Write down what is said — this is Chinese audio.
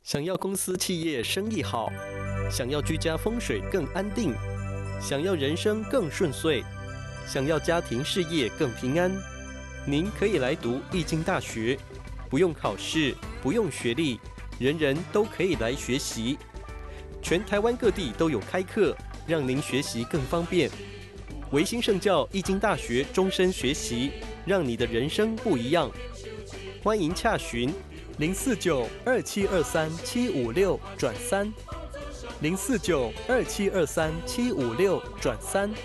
想要公司企业生意好，想要居家风水更安定，想要人生更顺遂，想要家庭事业更平安，您可以来读易经大学，不用考试，不用学历，人人都可以来学习。全台湾各地都有开课，让您学习更方便。维新圣教易经大学终身学习，让你的人生不一样。欢迎洽询049-2723-756-3，049-2723-756-3。